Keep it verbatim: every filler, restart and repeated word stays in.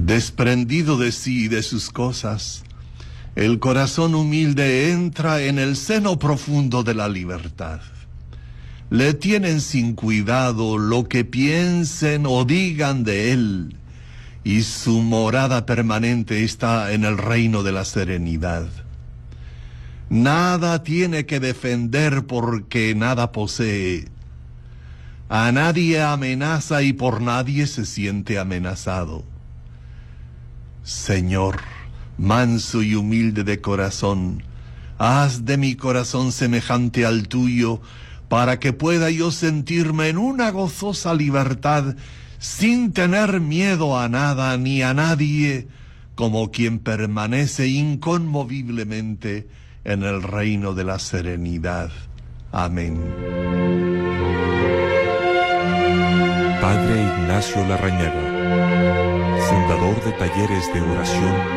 Desprendido de sí y de sus cosas, el corazón humilde entra en el seno profundo de la libertad. Le tienen sin cuidado lo que piensen o digan de él, y su morada permanente está en el reino de la serenidad. Nada tiene que defender porque nada posee. A nadie amenaza y por nadie se siente amenazado. Señor, manso y humilde de corazón, haz de mi corazón semejante al tuyo, para que pueda yo sentirme en una gozosa libertad, sin tener miedo a nada ni a nadie, como quien permanece inconmoviblemente en el reino de la serenidad. Amén. Padre Ignacio Larrañaga, fundador de Talleres de Oración